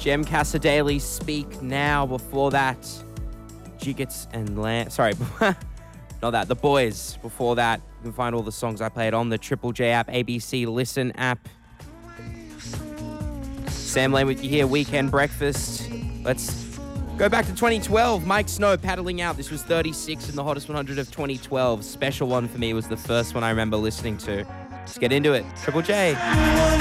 Jem Daily, Speak Now. Before that, Jiggets and Lamb. Sorry, not that. The Boys. Before that, you can find all the songs I played on the Triple J app, ABC Listen app. Sam Lane with you here, Weekend Breakfast. Let's go back to 2012. Mike Snow, Paddling Out. This was 36 in the Hottest 100 of 2012. Special one for me. It was the first one I remember listening to. Let's get into it. Triple J.